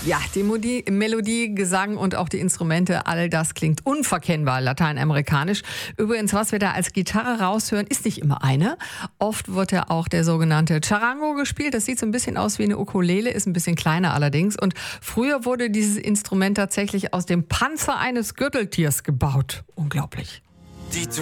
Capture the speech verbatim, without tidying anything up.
Ja, die Modi- Melodie, Gesang und auch die Instrumente, all das klingt unverkennbar lateinamerikanisch. Übrigens, was wir da als Gitarre raushören, ist nicht immer eine. Oft wird ja auch der sogenannte Charango gespielt. Das sieht so ein bisschen aus wie eine Ukulele, ist ein bisschen kleiner allerdings. Und früher wurde dieses Instrument tatsächlich aus dem Panzer eines Gürteltiers gebaut. Unglaublich. Die